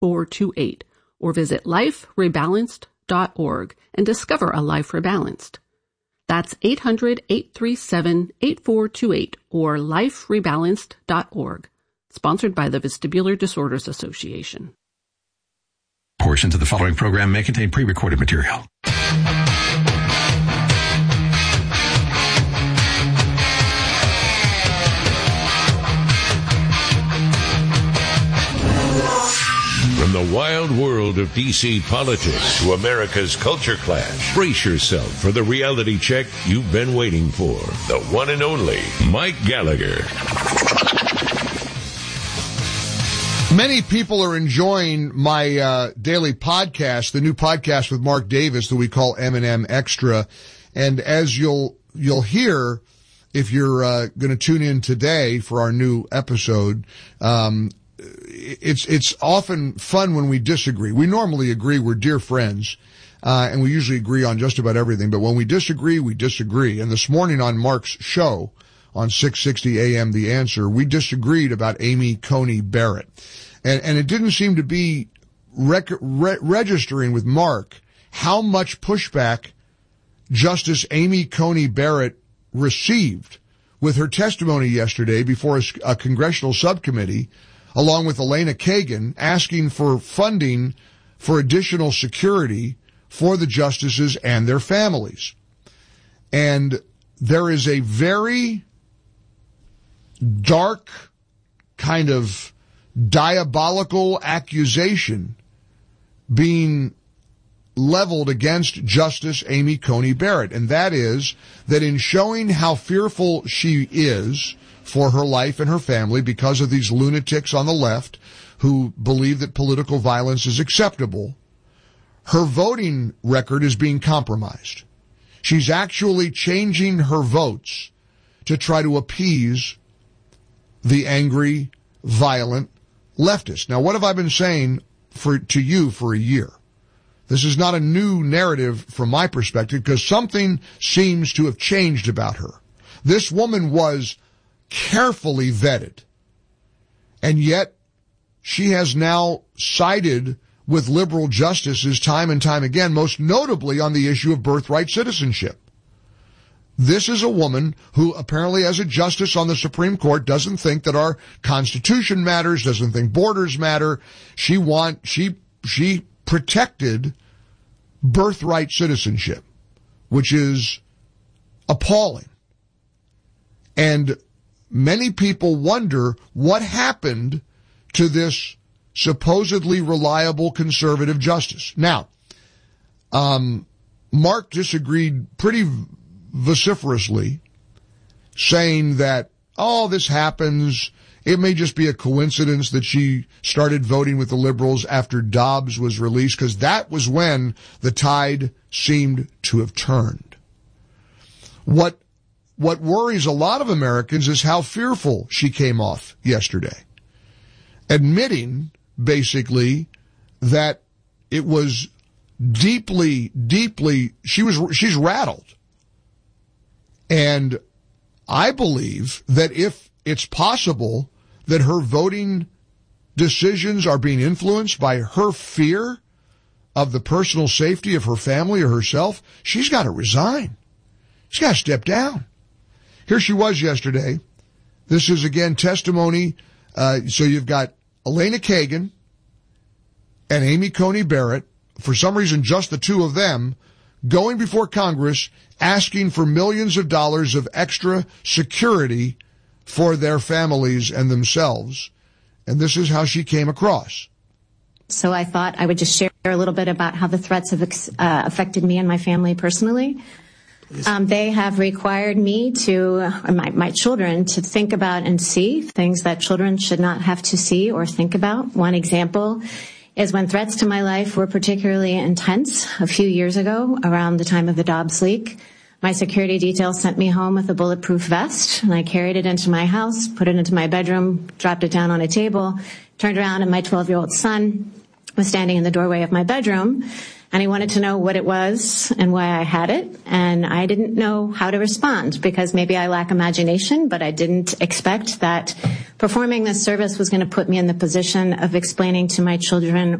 888-842-8428 or visit liferebalanced.org and discover a life rebalanced. That's 800-837-8428 or liferebalanced.org. Sponsored by the Vestibular Disorders Association. Portions of the following program may contain pre-recorded material. From the wild world of D.C. politics to America's culture clash, brace yourself for the reality check you've been waiting for. The one and only Mike Gallagher. Many people are enjoying my daily podcast, the new podcast with Mark Davis that we call M&M Extra. And as you'll hear, if you're going to tune in today for our new episode, it's often fun when we disagree. We normally agree. We're dear friends, and we usually agree on just about everything. But when we disagree, we disagree. And this morning on Mark's show on 660 AM The Answer, we disagreed about Amy Coney Barrett. And it didn't seem to be registering with Mark how much pushback Justice Amy Coney Barrett received with her testimony yesterday before a congressional subcommittee, along with Elena Kagan, asking for funding for additional security for the justices and their families. And there is a very dark, kind of diabolical accusation being leveled against Justice Amy Coney Barrett, and that is that in showing how fearful she is for her life and her family because of these lunatics on the left who believe that political violence is acceptable, her voting record is being compromised. She's actually changing her votes to try to appease the angry, violent leftists. Now, what have I been saying to you for a year? This is not a new narrative from my perspective because something seems to have changed about her. This woman was carefully vetted, and yet she has now sided with liberal justices time and time again, most notably on the issue of birthright citizenship. This is a woman who apparently as a justice on the Supreme Court doesn't think that our Constitution matters, doesn't think borders matter. She protected birthright citizenship, which is appalling. And many people wonder what happened to this supposedly reliable conservative justice. Now, Mark disagreed pretty vociferously, saying that, this happens. It may just be a coincidence that she started voting with the liberals after Dobbs was released, because that was when the tide seemed to have turned. What worries a lot of Americans is how fearful she came off yesterday, admitting basically that it was deeply, she's rattled. And I believe that if it's possible that her voting decisions are being influenced by her fear of the personal safety of her family or herself, she's got to resign. She's got to step down. Here she was yesterday. This is, again, testimony. So you've got Elena Kagan and Amy Coney Barrett, for some reason just the two of them, going before Congress asking for millions of dollars of extra security for their families and themselves. And this is how she came across. So I thought I would just share a little bit about how the threats have affected me and my family personally. They have required me my children to think about and see things that children should not have to see or think about. One example is when threats to my life were particularly intense a few years ago around the time of the Dobbs leak. My security detail sent me home with a bulletproof vest, and I carried it into my house, put it into my bedroom, dropped it down on a table, turned around, and my 12-year-old son was standing in the doorway of my bedroom. And he wanted to know what it was and why I had it. And I didn't know how to respond because maybe I lack imagination, but I didn't expect that performing this service was going to put me in the position of explaining to my children